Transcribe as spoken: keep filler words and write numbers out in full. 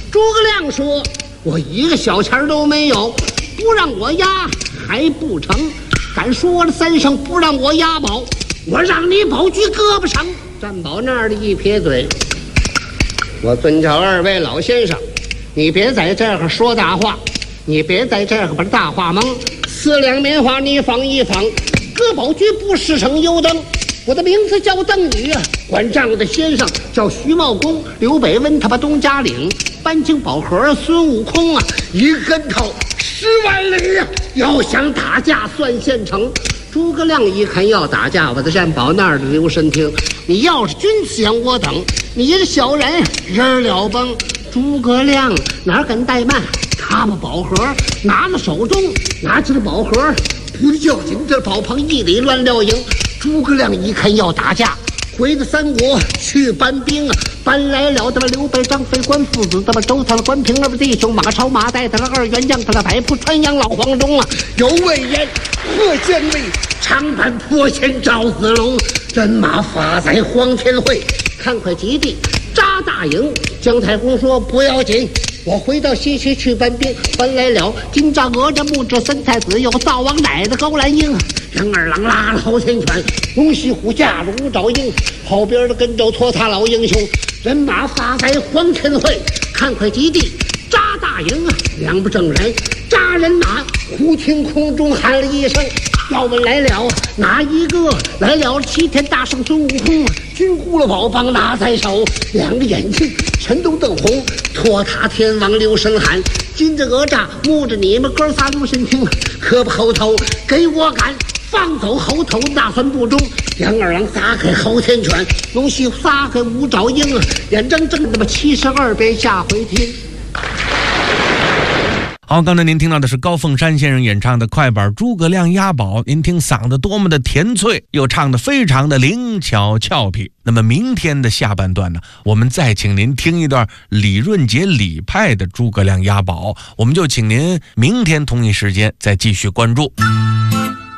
诸葛亮说：“我一个小钱都没有，不让我押还不成？敢说我的三声不让我押宝，我让你保举胳膊上。”占宝那儿的一撇嘴：“我尊叫二位老先生，你别在这儿说大话，你别在这儿把大话蒙。四两棉花你放一放，葛宝驹不是省油灯。我的名字叫邓禹，管账的先生叫徐茂公。刘备问他把东家岭，搬进宝盒孙悟空啊，一跟头十万里呀、啊！要想打架算现成。”诸葛亮一看要打架，我的占宝那儿的留神听，你要是君子想我等，你这小人人了崩。诸葛亮哪敢怠慢，他把宝盒拿到手中，拿起了宝盒，不要紧，这宝棚一里乱撂营。诸葛亮一看要打架，回到三国去搬兵啊，搬来了他妈刘备、张飞、关父子，他妈周他了关平二弟兄，马超、马岱他了二员将，他了白扑、川阳老黄忠啊，有魏延、贺建卫、长坂坡前赵子龙，人马发在黄天会，看快极地扎大营。姜太公说不要紧，我回到西岐去搬兵，搬来了金吒、哪吒、木吒三太子，有灶王奶的高兰英。杨二郎拉了好天犬，龙西虎架着五爪鹰，后边的跟着托他老英雄，人马发在黄天会，看快极地扎大营啊！两不正人扎人马，忽听空中喊了一声：“要问来了哪一个？来了齐天大圣孙悟空啊！金箍了宝棒拿在手，两个眼睛全都瞪红，托塔天王留神喊，金着哪吒木着你们哥仨留神听，可不后头给我赶！放走猴头大算不中，杨二郎撒开好天犬，龙西撒开五爪鹰啊，眼睁睁的把七十二变下回听。 好，刚才您听到的是高凤山先生演唱的快板《诸葛亮押宝》，您听嗓子多么的甜脆，又唱得非常的灵巧俏皮。那么明天的下半段呢，我们再请您听一段李润杰李派的《诸葛亮押宝》，我们就请您明天同一时间再继续关注。